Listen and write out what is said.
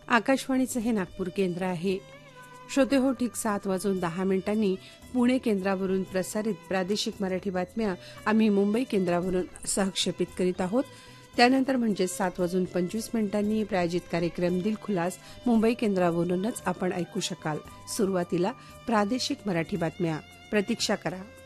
आकाशवाणीचं हे नागपूर केंद्र आहे. श्रोते हो, ठीक 7:10 पुणे केंद्रावरून प्रसारित प्रादेशिक मराठी बातम्या आम्ही मुंबई केंद्रावरून सहक्षेपित करीत आहोत. त्यानंतर म्हणजे 7:25 प्रायोजित कार्यक्रम दिलखुलास मुंबई केंद्रावरूनच आपण ऐकू शकाल. सुरुवातीला प्रादेशिक मराठी बातम्या. प्रतीक्षा करा.